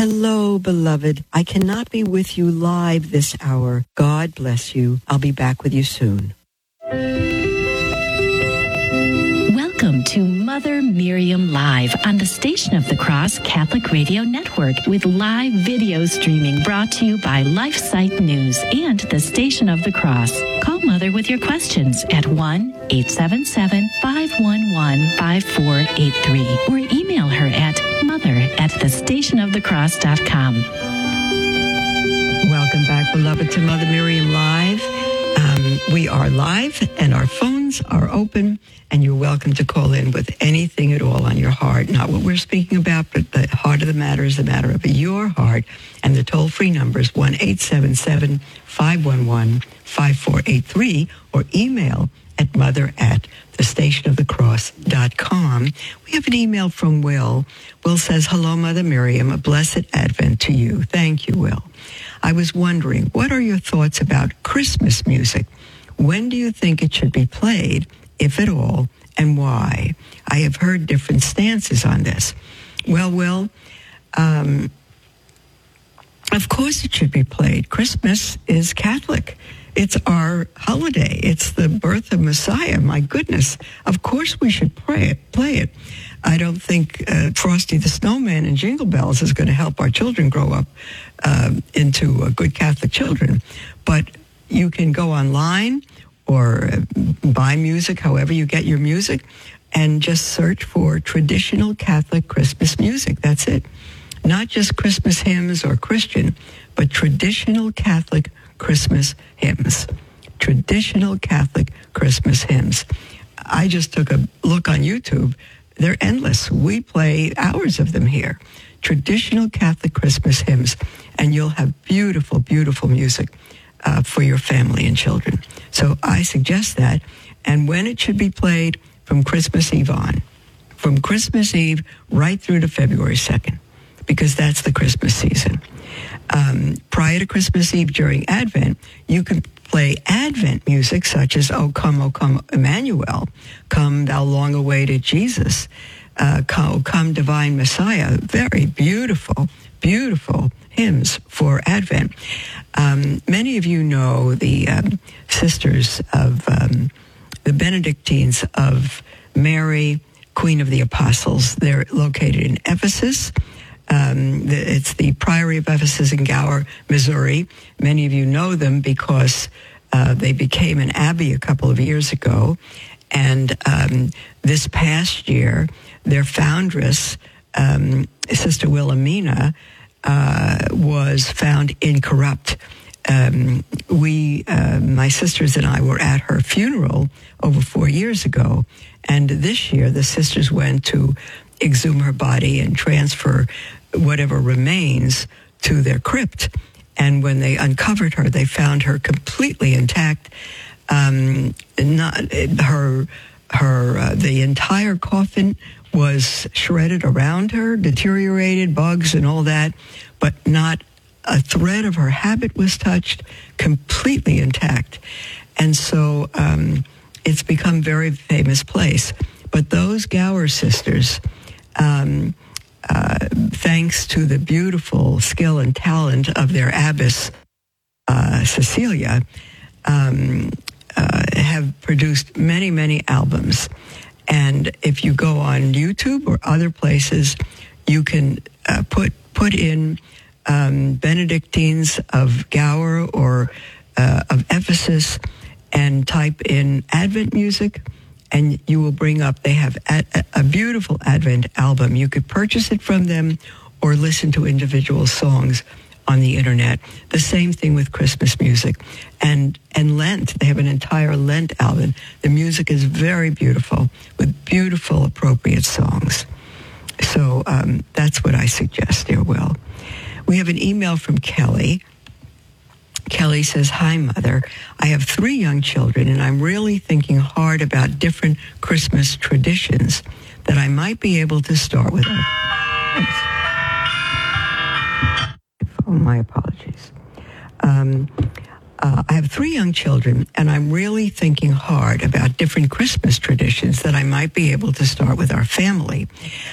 Hello, beloved. I cannot be with you live this hour. God bless you. I'll be back with you soon. Welcome to Mother Miriam Live on the Station of the Cross Catholic Radio Network with live video streaming brought to you by LifeSite News and the Station of the Cross. Call Mother with your questions at 1-877-511-5483 or email her at mother@thestationofthecross.com. Welcome back, beloved, to Mother Miriam Live. We are live and our phones are open, and you're welcome to call in with anything at all on your heart. Not what we're speaking about, but the heart of the matter is the matter of your heart. And the toll-free number is 1-877-511-5483 or email at mother@thestationofthecross.com. We have an email from Will. Will says, "Hello, Mother Miriam. A blessed Advent to you." Thank you, Will. I was wondering, what are your thoughts about Christmas music? When do you think it should be played, if at all, and why? I have heard different stances on this. Well, Will, of course it should be played. Christmas is Catholic. It's our holiday. It's the birth of Messiah. My goodness. Of course we should play it. I don't think Frosty the Snowman and Jingle Bells is going to help our children grow up into good Catholic children. But you can go online or buy music, however you get your music, and just search for traditional Catholic Christmas music. That's it. Not just Christmas hymns or Christian, but traditional Catholic Christmas hymns. Traditional Catholic Christmas hymns. I just took a look on YouTube. They're endless. We play hours of them here. Traditional Catholic Christmas hymns. And you'll have beautiful, beautiful music for your family and children. So I suggest that. And when it should be played, from Christmas Eve on. From Christmas Eve right through to February 2nd. Because that's the Christmas season. Prior to Christmas Eve during Advent, you can play Advent music such as O Come, Emmanuel, Come Thou Long-Awaited Jesus, Come Divine Messiah. Very beautiful, beautiful hymns for Advent. Many of you know the sisters of the Benedictines of Mary, Queen of the Apostles. They're located in Ephesus. It's the Priory of Ephesus in Gower, Missouri. Many of you know them because they became an abbey a couple of years ago. And this past year, their foundress, Sister Wilhelmina, was found incorrupt. My sisters and I were at her funeral over 4 years ago. And this year, the sisters went to exhume her body and transfer whatever remains to their crypt. And when they uncovered her, they found her completely intact. The entire coffin was shredded around her, deteriorated, bugs and all that, but not a thread of her habit was touched, completely intact. And so it's become a very famous place. But those Gower sisters, thanks to the beautiful skill and talent of their abbess, Cecilia, have produced many, many albums. And if you go on YouTube or other places, you can put in Benedictines of Gower or of Ephesus and type in Advent music, and you will bring up, they have a beautiful Advent album. You could purchase it from them or listen to individual songs on the internet. The same thing with Christmas music. And Lent, they have an entire Lent album. The music is very beautiful with beautiful, appropriate songs. So that's what I suggest, dear Will. We have an email from Kelly. Kelly says, "Hi, Mother. I have 3 young children, and I'm really thinking hard about different Christmas traditions that I might be able to start with." Oh, my apologies. I have 3 young children, and I'm really thinking hard about different Christmas traditions that I might be able to start with our family.